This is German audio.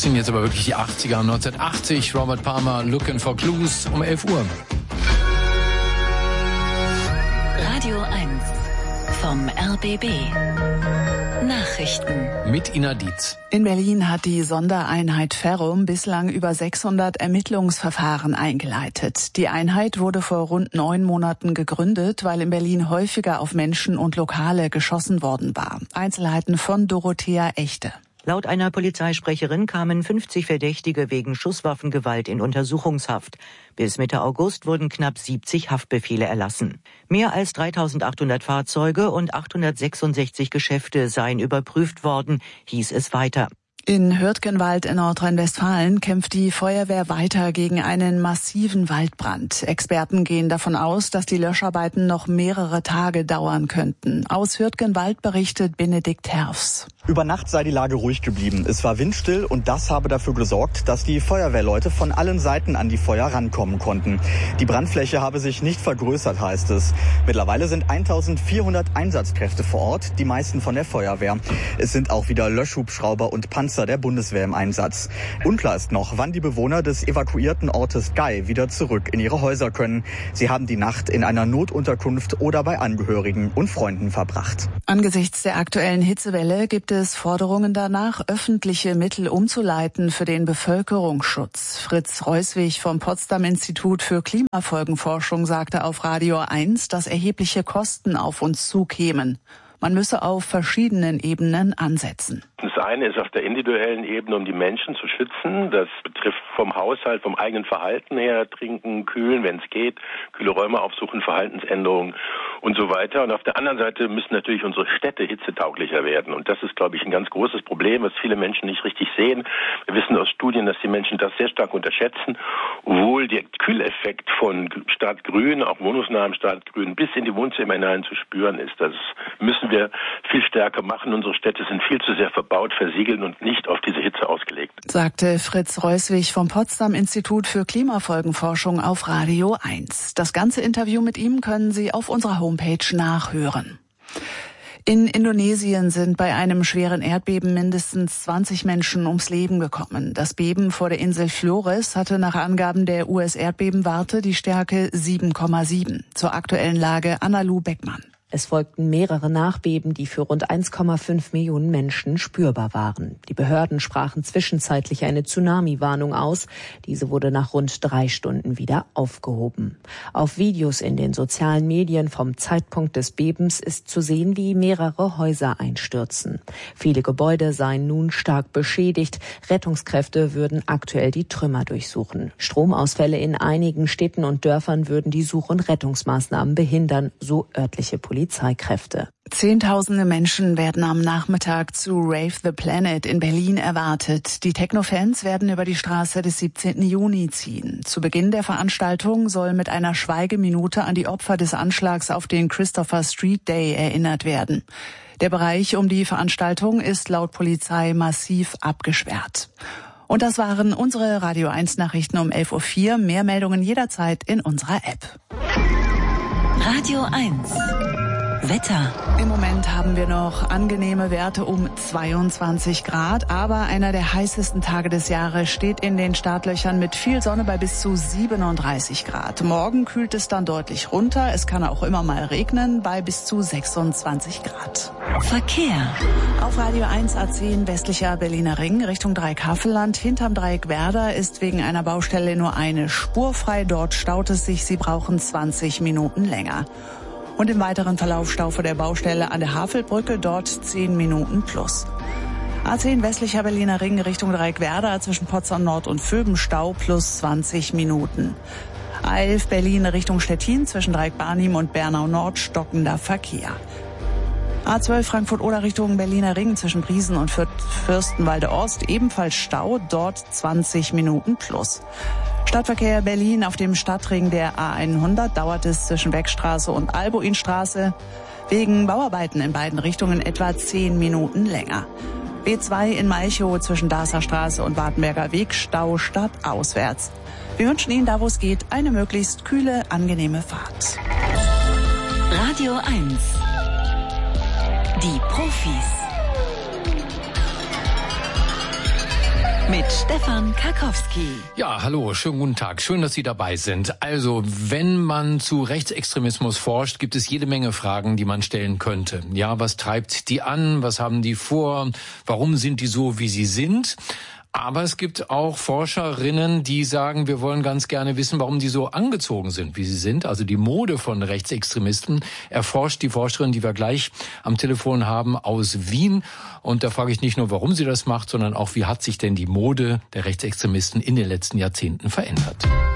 sind jetzt aber wirklich die 80er. 1980, Robert Palmer, Looking for Clues, um 11 Uhr. Radio 1 vom RBB. Nachrichten mit Ina Dietz. In Berlin hat die Sondereinheit Ferrum bislang über 600 Ermittlungsverfahren eingeleitet. Die Einheit wurde vor rund 9 Monaten gegründet, weil in Berlin häufiger auf Menschen und Lokale geschossen worden war. Einzelheiten von Dorothea Echte. Laut einer Polizeisprecherin kamen 50 Verdächtige wegen Schusswaffengewalt in Untersuchungshaft. Bis Mitte August wurden knapp 70 Haftbefehle erlassen. Mehr als 3.800 Fahrzeuge und 866 Geschäfte seien überprüft worden, hieß es weiter. In Hürtgenwald in Nordrhein-Westfalen kämpft die Feuerwehr weiter gegen einen massiven Waldbrand. Experten gehen davon aus, dass die Löscharbeiten noch mehrere Tage dauern könnten. Aus Hürtgenwald berichtet Benedikt Herfs. Über Nacht sei die Lage ruhig geblieben. Es war windstill und das habe dafür gesorgt, dass die Feuerwehrleute von allen Seiten an die Feuer rankommen konnten. Die Brandfläche habe sich nicht vergrößert, heißt es. Mittlerweile sind 1.400 Einsatzkräfte vor Ort, die meisten von der Feuerwehr. Es sind auch wieder Löschhubschrauber und Panzer der Bundeswehr im Einsatz. Unklar ist noch, wann die Bewohner des evakuierten Ortes Gay wieder zurück in ihre Häuser können. Sie haben die Nacht in einer Notunterkunft oder bei Angehörigen und Freunden verbracht. Angesichts der aktuellen Hitzewelle gibt es Forderungen danach, öffentliche Mittel umzuleiten für den Bevölkerungsschutz. Fritz Reuswig vom Potsdam-Institut für Klimafolgenforschung sagte auf Radio 1, dass erhebliche Kosten auf uns zukämen. Man müsse auf verschiedenen Ebenen ansetzen. Das eine ist auf der individuellen Ebene, um die Menschen zu schützen. Das betrifft vom Haushalt, vom eigenen Verhalten her, trinken, kühlen, wenn es geht, kühle Räume aufsuchen, Verhaltensänderungen und so weiter. Und auf der anderen Seite müssen natürlich unsere Städte hitzetauglicher werden. Und das ist, glaube ich, ein ganz großes Problem, was viele Menschen nicht richtig sehen. Wir wissen aus Studien, dass die Menschen das sehr stark unterschätzen, obwohl der Kühleffekt von Stadtgrün, auch wohnungsnahem Stadtgrün, bis in die Wohnzimmer hinein zu spüren ist. Das müssen wir viel stärker machen. Unsere Städte sind viel zu sehr verbaut, versiegelt und nicht auf diese Hitze ausgelegt. Sagte Fritz Reuswig vom Potsdam-Institut für Klimafolgenforschung auf Radio 1. Das ganze Interview mit ihm können Sie auf unserer Homepage nachhören. In Indonesien sind bei einem schweren Erdbeben mindestens 20 Menschen ums Leben gekommen. Das Beben vor der Insel Flores hatte nach Angaben der US-Erdbebenwarte die Stärke 7,7. Zur aktuellen Lage Anna-Lu Beckmann. Es folgten mehrere Nachbeben, die für rund 1,5 Millionen Menschen spürbar waren. Die Behörden sprachen zwischenzeitlich eine Tsunami-Warnung aus. Diese wurde nach rund 3 Stunden wieder aufgehoben. Auf Videos in den sozialen Medien vom Zeitpunkt des Bebens ist zu sehen, wie mehrere Häuser einstürzen. Viele Gebäude seien nun stark beschädigt. Rettungskräfte würden aktuell die Trümmer durchsuchen. Stromausfälle in einigen Städten und Dörfern würden die Such- und Rettungsmaßnahmen behindern, so örtliche Polizeikräfte. Zehntausende Menschen werden am Nachmittag zu Rave the Planet in Berlin erwartet. Die Techno-Fans werden über die Straße des 17. Juni ziehen. Zu Beginn der Veranstaltung soll mit einer Schweigeminute an die Opfer des Anschlags auf den Christopher Street Day erinnert werden. Der Bereich um die Veranstaltung ist laut Polizei massiv abgesperrt. Und das waren unsere Radio 1 Nachrichten um 11.04 Uhr. Mehr Meldungen jederzeit in unserer App. Radio 1 Wetter. Im Moment haben wir noch angenehme Werte um 22 Grad, aber einer der heißesten Tage des Jahres steht in den Startlöchern mit viel Sonne bei bis zu 37 Grad. Morgen kühlt es dann deutlich runter. Es kann auch immer mal regnen bei bis zu 26 Grad. Verkehr. Auf Radio 1 A10 westlicher Berliner Ring Richtung Dreieck-Havelland. Hinterm Dreieck Werder ist wegen einer Baustelle nur eine Spur frei. Dort staut es sich. Sie brauchen 20 Minuten länger. Und im weiteren Verlauf Stau vor der Baustelle an der Havelbrücke, dort 10 Minuten plus. A10 westlicher Berliner Ring Richtung Dreieck-Werder zwischen Potsdam Nord und Vöben Stau plus 20 Minuten. A11 Berlin Richtung Stettin zwischen Dreieck-Barnim und Bernau Nord stockender Verkehr. A12 Frankfurt-Oder Richtung Berliner Ring zwischen Briesen und Fürstenwalde Ost ebenfalls Stau, dort 20 Minuten plus. Stadtverkehr Berlin auf dem Stadtring der A100 dauert es zwischen Beckstraße und Albuinstraße wegen Bauarbeiten in beiden Richtungen etwa 10 Minuten länger. B2 in Malchow zwischen Darßer Straße und Wartenberger Weg Stau stadtauswärts. Wir wünschen Ihnen, da wo es geht, eine möglichst kühle, angenehme Fahrt. Radio 1 Die Profis. Mit Stefan Karkowski. Ja, hallo, schönen guten Tag. Schön, dass Sie dabei sind. Also, wenn man zu Rechtsextremismus forscht, gibt es jede Menge Fragen, die man stellen könnte. Ja, was treibt die an? Was haben die vor? Warum sind die so, wie sie sind? Aber es gibt auch Forscherinnen, die sagen, wir wollen ganz gerne wissen, warum die so angezogen sind, wie sie sind. Also die Mode von Rechtsextremisten erforscht die Forscherin, die wir gleich am Telefon haben, aus Wien. Und da frage ich nicht nur, warum sie das macht, sondern auch, wie hat sich denn die Mode der Rechtsextremisten in den letzten Jahrzehnten verändert.